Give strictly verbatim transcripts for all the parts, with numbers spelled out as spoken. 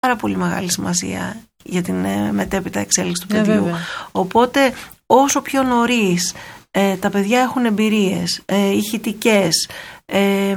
πάρα πολύ μεγάλη σημασία για την ε, μετέπειτα εξέλιξη του Yeah, παιδιού. βέβαια. Οπότε όσο πιο νωρίς ε, τα παιδιά έχουν εμπειρίες ε, ηχητικές, ε, ε,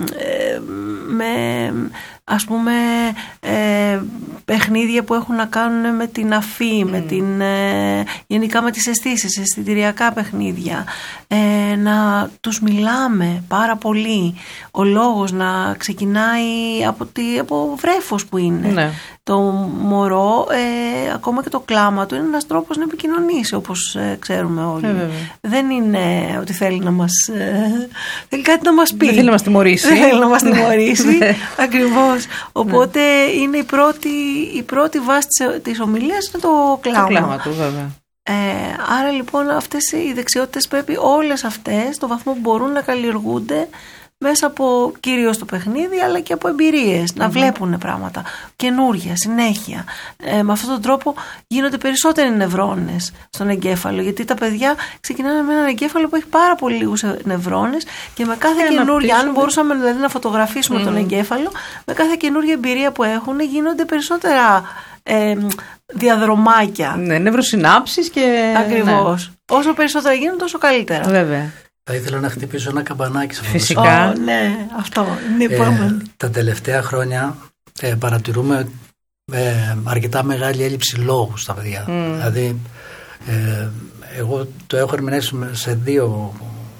με ας πούμε ε, παιχνίδια που έχουν να κάνουν με την αφή, mm. με την, ε, γενικά με τις αισθήσεις, αισθητηριακά παιχνίδια, ε, να τους μιλάμε πάρα πολύ, ο λόγος να ξεκινάει από, τη, από βρέφος που είναι. Ναι. Το μωρό, ε, ακόμα και το κλάμα του είναι ένας τρόπος να επικοινωνήσει, όπως ε, ξέρουμε όλοι. Ε, δεν είναι ότι θέλει να μας ε, θέλει κάτι να μας πει. Δεν θέλει να μας τιμωρήσει. Δεν θέλει να μας τιμωρήσει. Ακριβώς. Οπότε είναι η πρώτη, η πρώτη βάση της, της ομιλίας είναι το κλάμα. Το κλάμα του, βέβαια. Ε, άρα λοιπόν αυτές οι δεξιότητες πρέπει όλες αυτές, στο βαθμό που μπορούν, να καλλιεργούνται μέσα από κυρίως το παιχνίδι, αλλά και από εμπειρίες, mm-hmm. να βλέπουν πράγματα καινούρια, συνέχεια. Ε, με αυτόν τον τρόπο γίνονται περισσότεροι νευρώνες στον εγκέφαλο, γιατί τα παιδιά ξεκινάνε με έναν εγκέφαλο που έχει πάρα πολύ λίγους νευρώνες και με κάθε και καινούρια, αν μπορούσαμε δηλαδή να φωτογραφίσουμε mm. τον εγκέφαλο, με κάθε καινούρια εμπειρία που έχουν γίνονται περισσότερα ε, διαδρομάκια. Ναι, νευροσυνάψεις και... Ακριβώς. Ναι. Όσο περισσότερα γίνουν, τόσο καλύτερα. Βέβαια. Θα ήθελα να χτυπήσω ένα καμπανάκι σε αυτό. Φυσικά. Oh, ναι, αυτό είναι ε, τα τελευταία χρόνια ε, παρατηρούμε ε, αρκετά μεγάλη έλλειψη λόγου στα παιδιά. Mm. Δηλαδή, ε, εγώ το έχω ερμηνεύσει σε δύο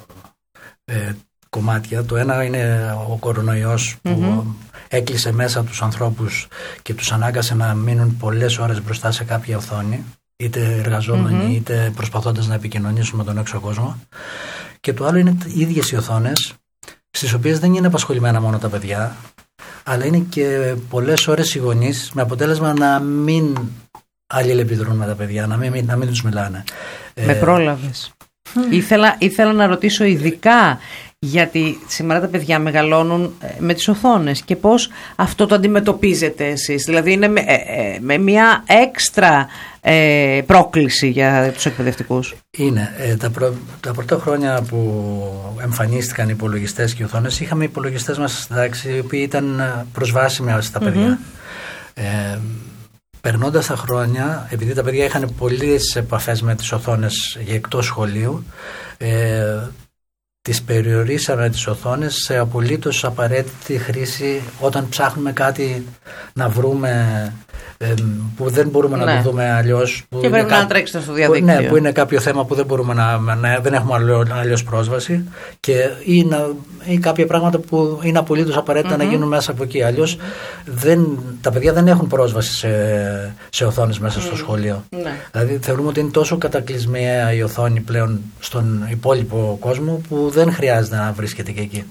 ε, κομμάτια. Το ένα είναι ο κορονοϊός που mm-hmm. έκλεισε μέσα τους ανθρώπους και τους ανάγκασε να μείνουν πολλές ώρες μπροστά σε κάποια οθόνη, είτε εργαζόμενοι mm-hmm. είτε προσπαθώντας να επικοινωνήσουν με τον έξω κόσμο. Και το άλλο είναι οι ίδιες οι οθόνες, στις οποίες δεν είναι απασχολημένα μόνο τα παιδιά, αλλά είναι και πολλές ώρες οι γονείς, με αποτέλεσμα να μην αλληλεπιδρούν με τα παιδιά, να μην, να μην τους μιλάνε. Με πρόλαβες. Mm. Ήθελα, ήθελα να ρωτήσω ειδικά, γιατί σήμερα τα παιδιά μεγαλώνουν με τις οθόνες, και πώς αυτό το αντιμετωπίζετε εσείς. Δηλαδή είναι με, ε, με μια έξτρα ε, πρόκληση για τους εκπαιδευτικούς. Είναι. Ε, τα, πρω, τα πρώτα χρόνια που εμφανίστηκαν οι υπολογιστές και οι οθόνες, είχαμε υπολογιστές μας στην τάξη, οι οποίοι ήταν προσβάσιμοι στα παιδιά. Mm-hmm. Ε, περνώντας τα χρόνια, επειδή τα παιδιά είχαν πολλές επαφές με τις οθόνες για εκτός σχολείου, ε, τις περιορίσαμε τις οθόνες σε απολύτως απαραίτητη χρήση όταν ψάχνουμε κάτι να βρούμε ε, που δεν μπορούμε ναι. να το δούμε αλλιώς. Και πρέπει κά... να τρέξετε στο διαδίκτυο. Που, ναι, που είναι κάποιο θέμα που δεν μπορούμε να, να δεν έχουμε αλλιώς πρόσβαση, και, ή, να, ή κάποια πράγματα που είναι απολύτως απαραίτητα mm-hmm. να γίνουν μέσα από εκεί. Αλλιώς mm-hmm. δεν, τα παιδιά δεν έχουν πρόσβαση σε, σε οθόνες μέσα mm-hmm. στο σχολείο. Mm-hmm. Δηλαδή θεωρούμε ότι είναι τόσο κατακλυσμία η οθόνη πλέον στον υπόλοιπο κόσμο που δεν χρειάζεται να βρίσκεται και εκεί.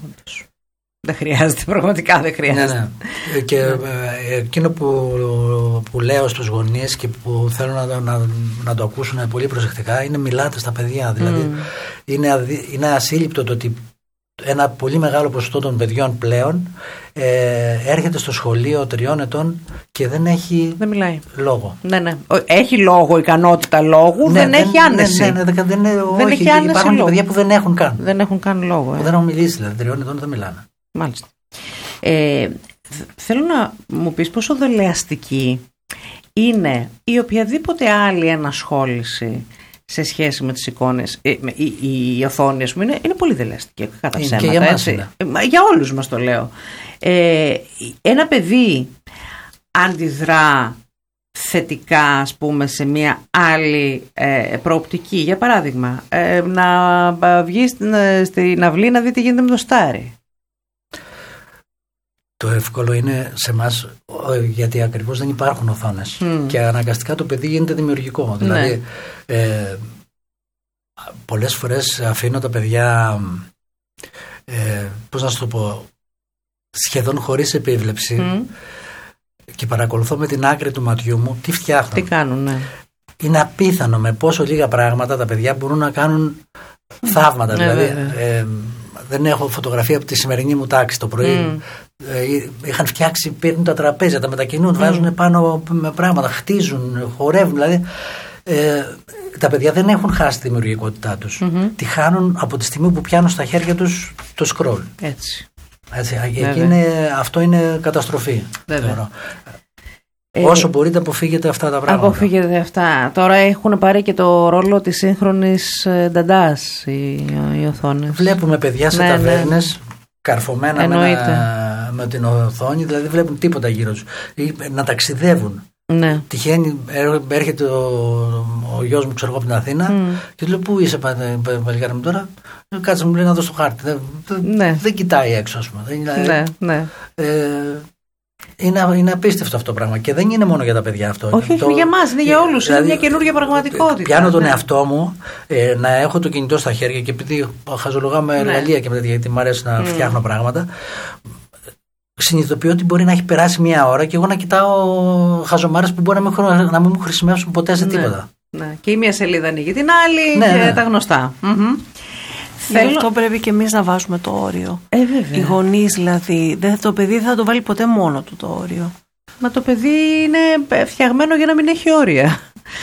Δεν χρειάζεται, πραγματικά δεν χρειάζεται. Ναι, ναι. Και ε, εκείνο που, που λέω στους γονείς και που θέλω να, να, να το ακούσουν πολύ προσεκτικά είναι μιλάτε στα παιδιά. Δηλαδή mm. είναι, αδι, είναι ασύλληπτο το ότι ένα πολύ μεγάλο ποσοστό των παιδιών πλέον ε, έρχεται στο σχολείο τριών ετών και δεν έχει δεν μιλάει. λόγο. Ναι, ναι. Έχει λόγο, ικανότητα λόγου, ναι, δεν, δεν έχει άνεση. Ναι, ναι, ναι, δεν, δεν, δεν όχι, έχει άνεση. Υπάρχουν λόγου. παιδιά που δεν έχουν καν. Δεν έχουν καν λόγο. Ε. Που δεν έχουν μιλήσει, δηλαδή τριών ετών δεν μιλάνε. Μάλιστα. Ε, θέλω να μου πεις πόσο δελεαστική είναι η οποιαδήποτε άλλη ενασχόληση σε σχέση με τις εικόνες. Ε, οι, οι, οι οθόνες μου είναι, είναι πολύ δελεαστική κατά ψέματα. Και για, έτσι. Για όλους μας το λέω. Ε, ένα παιδί αντιδρά θετικά, ας πούμε, σε μια άλλη ε, προοπτική. Για παράδειγμα, ε, να βγει στην, στην αυλή να δει τι γίνεται με το στάρι. Το εύκολο είναι σε εμάς, γιατί ακριβώς δεν υπάρχουν οθόνες mm. και αναγκαστικά το παιδί γίνεται δημιουργικό. Ναι. Δηλαδή ε, πολλές φορές αφήνω τα παιδιά ε, πώς να σου το πω, σχεδόν χωρίς επίβλεψη mm. και παρακολουθώ με την άκρη του ματιού μου τι φτιάχνουν. Τι κάνουν, ναι. Είναι απίθανο με πόσο λίγα πράγματα τα παιδιά μπορούν να κάνουν θαύματα. Mm. Δηλαδή ε, δεν έχω φωτογραφία από τη σημερινή μου τάξη το πρωί. Mm. Ε, είχαν φτιάξει, παίρνουν τα τραπέζια, τα μετακινούν, mm. βάζουν πάνω με πράγματα, χτίζουν, χορεύουν. Δηλαδή ε, τα παιδιά δεν έχουν χάσει τη δημιουργικότητά τους. Mm-hmm. Τη χάνουν από τη στιγμή που πιάνουν στα χέρια τους το σκρόλ. Έτσι. Έτσι, είναι, αυτό είναι καταστροφή. Βέβαια. Όσο μπορείτε αποφύγετε αυτά τα πράγματα. Αποφύγετε αυτά. Τώρα έχουν πάρει και το ρόλο της σύγχρονης νταντάς οι, οι οθόνες. Βλέπουμε παιδιά σε ναι, ταβέρνες ναι. καρφωμένα με, ένα, με την οθόνη, δηλαδή δεν βλέπουν τίποτα γύρω τους. Ή να ταξιδεύουν. Ναι. Τυχαίνει, έρχεται ο, ο γιος μου, ξέρω εγώ, από την Αθήνα mm. και του λέω: πού είσαι, παλικάρι μου τώρα? Κάτσε μου, λέει, να δω στο χάρτη. Δεν, ναι. δεν κοιτάει έξω, ας πούμε. Δεν, ναι, ναι. Ε, είναι, είναι απίστευτο αυτό το πράγμα και δεν είναι μόνο για τα παιδιά αυτό. Όχι, το, είναι για μας, είναι για όλους. Δηλαδή, είναι μια καινούργια πραγματικότητα. Πιάνω τον ναι. εαυτό μου ε, να έχω το κινητό στα χέρια και επειδή χαζολογάμε ναι. εργαλεία και μετά, γιατί μου αρέσει να mm. φτιάχνω πράγματα. Συνειδητοποιώ ότι μπορεί να έχει περάσει μία ώρα και εγώ να κοιτάω χαζομάρες που μπορεί να μην, να μην μου χρησιμεύσουν ποτέ σε τίποτα. Ναι, ναι. Και η μία σελίδα ανοίγει την άλλη ναι, και ναι. τα γνωστά. Mm-hmm. Γι' Θέλω... αυτό πρέπει και εμείς να βάζουμε το όριο. Ε, βέβαια. Οι γονείς δηλαδή. Δεν, το παιδί δεν θα το βάλει ποτέ μόνο του το όριο. Μα το παιδί είναι φτιαγμένο για να μην έχει όρια.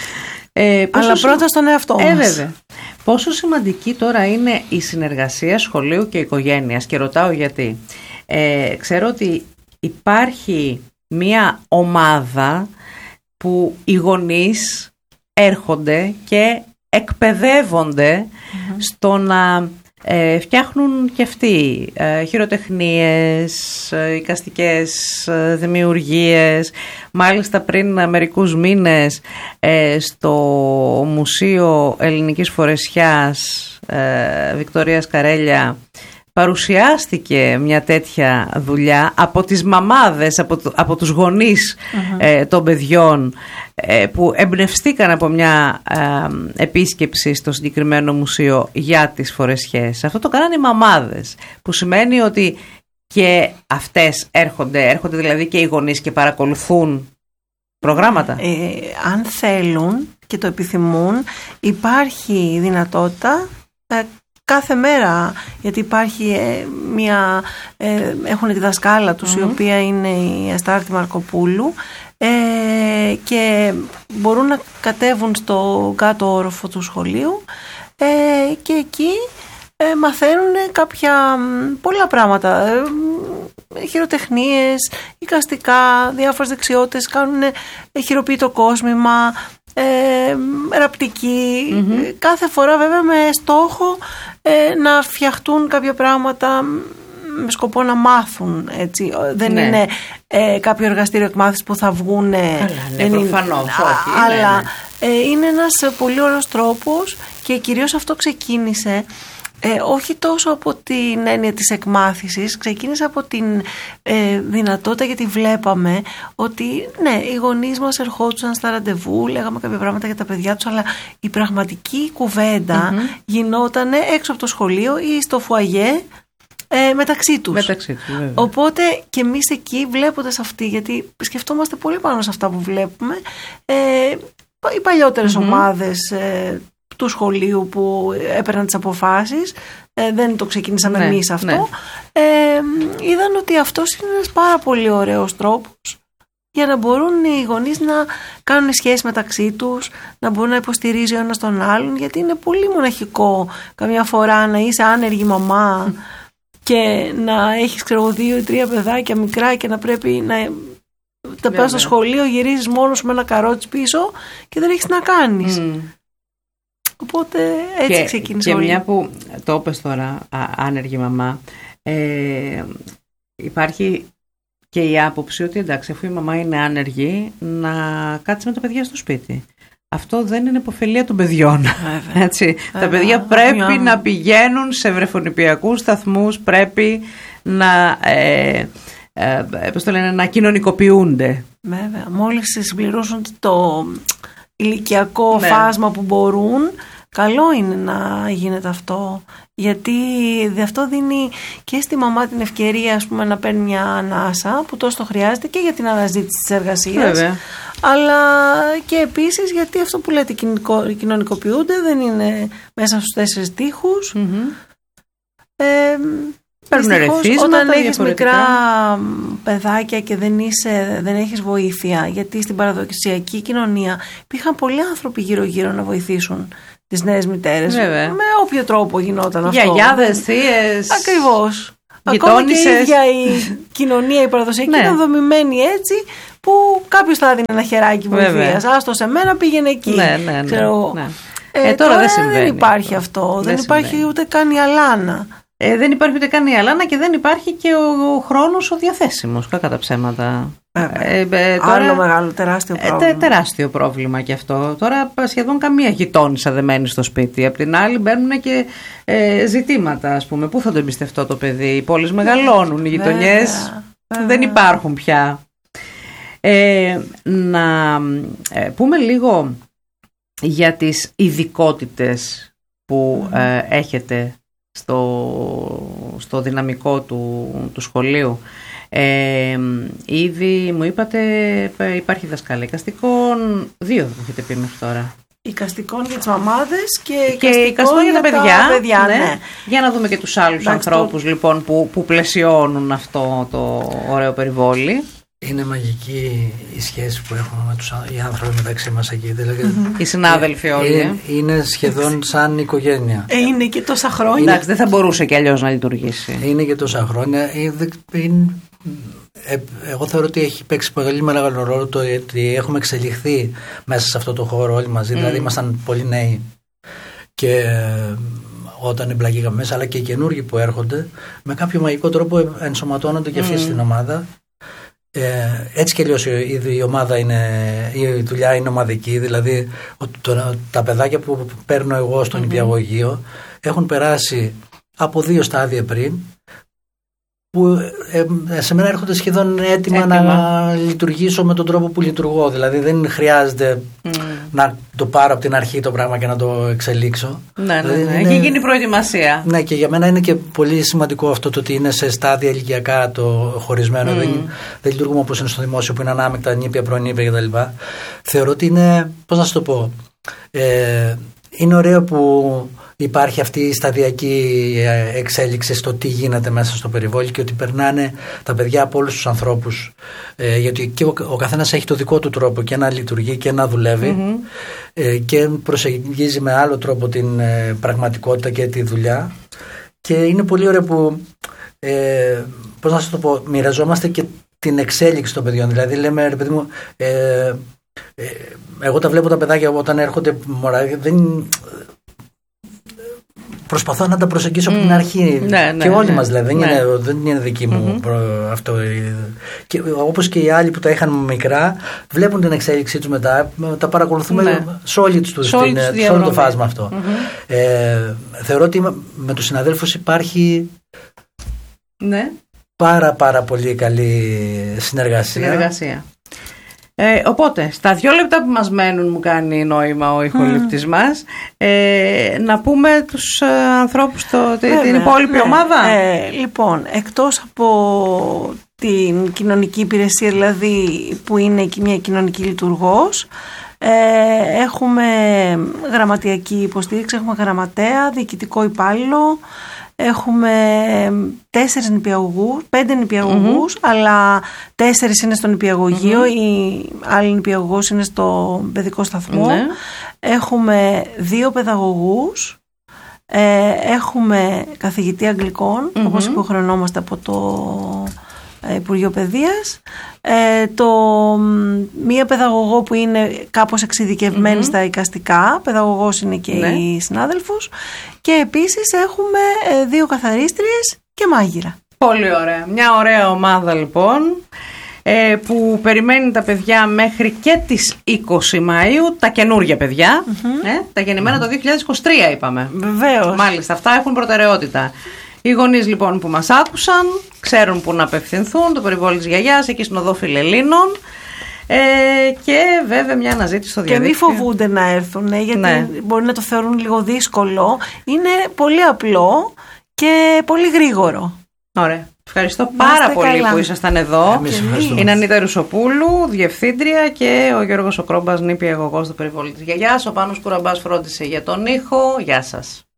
Ε, Αλλά σημα... πρώτα στον εαυτό μας. Ε, βέβαια. Πόσο σημαντική τώρα είναι η συνεργασία σχολείου και οικογένειας, και ρωτάω γιατί. Ε, ξέρω ότι υπάρχει μία ομάδα που οι γονείς έρχονται και εκπαιδεύονται mm-hmm. στο να ε, φτιάχνουν και αυτοί ε, χειροτεχνίες, ε, εικαστικές ε, δημιουργίες. Μάλιστα πριν μερικούς μήνες ε, στο Μουσείο Ελληνικής Φορεσιάς ε, Βικτωρίας Καρέλια παρουσιάστηκε μια τέτοια δουλειά από τις μαμάδες, από, από τους γονείς uh-huh. ε, των παιδιών ε, που εμπνευστήκαν από μια ε, επίσκεψη στο συγκεκριμένο μουσείο για τις φορεσιές. Αυτό το κάνανε οι μαμάδες, που σημαίνει ότι και αυτές έρχονται, έρχονται δηλαδή και οι γονείς και παρακολουθούν προγράμματα. Ε, αν θέλουν και το επιθυμούν, υπάρχει δυνατότητα ε, κάθε μέρα, γιατί υπάρχει ε, μια, ε, έχουν τη δασκάλα τους mm-hmm. η οποία είναι η Αστάρτη Μαρκοπούλου ε, και μπορούν να κατέβουν στο κάτω όροφο του σχολείου ε, και εκεί ε, μαθαίνουν κάποια πολλά πράγματα, ε, χειροτεχνίες, εικαστικά, διάφορες δεξιότητες, κάνουν ε, χειροποίητο κόσμημα, Ε, ραπτική, mm-hmm. κάθε φορά βέβαια με στόχο ε, να φτιαχτούν κάποια πράγματα με σκοπό να μάθουν, έτσι. Δεν ναι. είναι ε, κάποιο εργαστήριο εκμάθησης που θα βγουν ναι, προφανώς, όχι, αλλά ναι, ναι. Ε, είναι ένας πολύ ωραίος τρόπος και κυρίως αυτό ξεκίνησε Ε, όχι τόσο από την έννοια της εκμάθησης, ξεκίνησε από την ε, δυνατότητα, γιατί βλέπαμε ότι ναι, οι γονείς μας ερχόντουσαν στα ραντεβού, λέγαμε κάποια πράγματα για τα παιδιά τους, αλλά η πραγματική κουβέντα mm-hmm. γινόταν έξω από το σχολείο ή στο φουαγέ ε, μεταξύ τους. Μεταξύ τους, βέβαια. Οπότε και εμείς εκεί, βλέποντας αυτή, γιατί σκεφτόμαστε πολύ πάνω σε αυτά που βλέπουμε, ε, οι παλιότερες mm-hmm. ομάδες ε, του σχολείου που έπαιρναν τις αποφάσεις, ε, δεν το ξεκίνησαμε ναι, εμείς αυτό, ναι. ε, είδαν ότι αυτός είναι ένας πάρα πολύ ωραίος τρόπος για να μπορούν οι γονείς να κάνουν σχέσεις μεταξύ τους, να μπορούν να υποστηρίζει ο ένας τον άλλον, γιατί είναι πολύ μοναχικό καμιά φορά να είσαι άνεργη μαμά και να έχεις, ξέρω, δύο ή τρία παιδάκια μικρά και να πρέπει να τα πας στο σχολείο, γυρίζεις μόνος με ένα καρότσι πίσω και δεν έχεις τι να κάνεις. Mm. Οπότε έτσι και, ξεκίνησε. Και όλη. Μια που το είπες τώρα, α, άνεργη μαμά, ε, υπάρχει και η άποψη ότι εντάξει, αφού η μαμά είναι άνεργη, να κάτσει με τα παιδιά στο σπίτι. Αυτό δεν είναι υποφελία των παιδιών. Έτσι. Βέβαια. Τα παιδιά πρέπει Βέβαια. να πηγαίνουν σε βρεφονιπιακούς σταθμούς, πρέπει να, ε, ε, πώς το λένε, να κοινωνικοποιούνται. Βέβαια. Μόλις συμπληρώσουν το ηλικιακό ναι. φάσμα που μπορούν, καλό είναι να γίνεται αυτό, γιατί αυτό δίνει και στη μαμά την ευκαιρία, ας πούμε, να παίρνει μια ανάσα που τόσο το χρειάζεται και για την αναζήτηση της εργασίας. Βέβαια. Αλλά και επίσης γιατί αυτό που λέτε κοινωνικοποιούνται, δεν είναι μέσα στους τέσσερις τείχους. Mm-hmm. Ε, Δυστυχώς, όταν έχεις μικρά παιδάκια και δεν, είσαι, δεν έχεις βοήθεια, γιατί στην παραδοσιακή κοινωνία υπήρχαν πολλοί άνθρωποι γύρω-γύρω να βοηθήσουν τις νέες μητέρες. Βέβαια. Με όποιο τρόπο γινόταν αυτό. Γιαγιάδες, θείες. Ακριβώς. Ακόμα και η ίδια η κοινωνία, η παραδοσιακή, ήταν δομημένη έτσι που κάποιος θα δίνει ένα χεράκι βοηθείας. Άστο σε μένα, πήγαινε εκεί. Ναι, ναι, ναι, Ξέρω, ναι. Ε, Ε, τώρα, τώρα δεν συμβαίνει. δεν υπάρχει αυτό. Δεν, δεν υπάρχει συμβαίνει. ούτε καν η αλάνα. Ε, δεν υπάρχει ούτε καν η αλάνα και δεν υπάρχει και ο, ο χρόνος ο διαθέσιμος, κακά τα ψέματα. Ε, ε, ε, τώρα, άλλο μεγάλο, τεράστιο πρόβλημα. Ε, τε, τεράστιο πρόβλημα και αυτό. Τώρα σχεδόν καμία γειτόνισσα δεν μένει στο σπίτι. Απ' την άλλη μπαίνουν και ε, ζητήματα, ας πούμε. Πού θα το εμπιστευτώ το παιδί? Οι πόλεις μεγαλώνουν, οι γειτονιές δεν υπάρχουν πια. Ε, να ε, πούμε λίγο για τις ειδικότητες που ε, έχετε στο, στο δυναμικό του, του σχολείου. Ε, ήδη μου είπατε υπάρχει δασκάλα εικαστικών, δύο που έχετε πει μέχρι τώρα. Εικαστικών για τις μαμάδες και, και εικαστικών για τα παιδιά, τα παιδιά ναι. Ναι. Για να δούμε και τους άλλους Εντάξει, ανθρώπους το... λοιπόν που, που πλαισιώνουν αυτό το ωραίο περιβόλι. Είναι μαγική η σχέση που έχουμε με τους οι άνθρωποι μεταξύ μας εκεί. Δηλαδή, mm-hmm. Οι συνάδελφοι όλοι. Είναι, είναι σχεδόν σαν οικογένεια. Ε, είναι και τόσα χρόνια. Εντάξει, δεν θα μπορούσε και αλλιώς να λειτουργήσει. Είναι και τόσα χρόνια. Είναι, είναι, ε, εγώ θεωρώ ότι έχει παίξει πολύ μεγάλο ρόλο το ότι έχουμε εξελιχθεί μέσα σε αυτό το χώρο όλοι μαζί. Mm. Δηλαδή ήμασταν πολύ νέοι και ε, όταν εμπλαγήκαμε μέσα, αλλά και οι καινούργοι που έρχονται με κάποιο μαγικό τρόπο ενσωματώνονται και αυτοί mm. στην ομάδα. Ε, έτσι κι αλλιώς η, η ομάδα είναι, η δουλειά είναι ομαδική, δηλαδή το, τα παιδάκια που παίρνω εγώ στον mm-hmm. νηπιαγωγείο έχουν περάσει από δύο στάδια πριν που ε, σε μένα έρχονται σχεδόν έτοιμα, έτοιμα να λειτουργήσω με τον τρόπο που λειτουργώ, δηλαδή δεν χρειάζεται mm. να το πάρω από την αρχή το πράγμα και να το εξελίξω. Ναι, δηλαδή, ναι, ναι. Είναι, έχει γίνει προετοιμασία. Ναι, και για μένα είναι και πολύ σημαντικό αυτό το ότι είναι σε στάδια ηλικιακά το χωρισμένο. Mm. Δεν, δεν λειτουργούμε όπως είναι στο δημόσιο που είναι ανάμεικτα νήπια, προνήπια κτλ. Θεωρώ ότι είναι, πώς να σου το πω, ε, είναι ωραίο που υπάρχει αυτή η σταδιακή εξέλιξη στο τι γίνεται μέσα στο περιβόλι και ότι περνάνε τα παιδιά από όλους τους ανθρώπους, ε, γιατί και ο, ο καθένας έχει το δικό του τρόπο και να λειτουργεί και να δουλεύει mm-hmm. ε, και προσεγγίζει με άλλο τρόπο την ε, πραγματικότητα και τη δουλειά και είναι πολύ ωραίο που ε, πώς να σας το πω, μοιραζόμαστε και την εξέλιξη των παιδιών, δηλαδή λέμε ρε παιδί μου ε, ε, εγώ τα βλέπω τα παιδάκια όταν έρχονται μωρά, δεν προσπαθώ να τα προσεγγίσω mm. από την αρχή ναι, ναι, και όλοι ναι, μας δηλαδή, ναι. δεν, είναι, δεν είναι δική μου mm-hmm. προ, αυτό. Και, όπως και οι άλλοι που τα είχαν μικρά βλέπουν την εξέλιξή τους μετά, τα παρακολουθούμε ναι. σε όλη τους, σε όλη την, σε όλο το φάσμα αυτό. Mm-hmm. Ε, θεωρώ ότι με τους συναδέλφους υπάρχει ναι. πάρα πάρα πολύ καλή συνεργασία. συνεργασία. Ε, οπότε, στα δύο λεπτά που μας μένουν μου κάνει νόημα ο ηχολήπτης mm. μας ε, να πούμε τους ε, ανθρώπους, το, Βέβαια, την υπόλοιπη ναι. ομάδα. Ε, λοιπόν, εκτός από την κοινωνική υπηρεσία, δηλαδή που είναι μια κοινωνική λειτουργός, ε, έχουμε γραμματιακή υποστήριξη, έχουμε γραμματέα, διοικητικό υπάλληλο, έχουμε τέσσερις νηπιαγωγούς, πέντε νηπιαγωγούς, mm-hmm. αλλά τέσσερις είναι στο νηπιαγωγείο, mm-hmm. η άλλη νηπιαγωγός είναι στο παιδικό σταθμό. Mm-hmm. Έχουμε δύο παιδαγωγούς, ε, έχουμε καθηγητή αγγλικών, mm-hmm. όπως υποχρεωνόμαστε από το Υπουργείο Παιδείας, ε, το, μία παιδαγωγό που είναι κάπως εξειδικευμένη mm-hmm. στα εικαστικά, παιδαγωγός είναι και ναι. η συνάδελφος, και επίσης έχουμε ε, δύο καθαρίστριες και μάγειρα. Πολύ ωραία. Μια ωραία ομάδα λοιπόν ε, που περιμένει τα παιδιά μέχρι και τις είκοσι Μαΐου, τα καινούργια παιδιά, mm-hmm. ε, τα γεννημένα mm-hmm. το δύο χιλιάδες είκοσι τρία είπαμε. Βεβαίως. Μάλιστα, αυτά έχουν προτεραιότητα. Οι γονείς λοιπόν που μας άκουσαν ξέρουν που να απευθυνθούν, το περιβόλι της γιαγιάς, εκεί στην οδό Φιλελλήνων, ε, και βέβαια μια αναζήτηση στο διαδίκτυο. Και μη φοβούνται να έρθουν, γιατί ναι. μπορεί να το θεωρούν λίγο δύσκολο. Είναι πολύ απλό και πολύ γρήγορο. Ωραία. Ευχαριστώ πάρα πολύ καλά. Που ήσασταν εδώ. Είναι Ανίτα Ρουσοπούλου, διευθύντρια, και ο Γιώργος ο Κρόμπας, νηπιαγωγός στο περιβόλι της γιαγιάς. Ο Πάνος Κουραμπάς φρόντισε για τον ήχο. Γεια σας.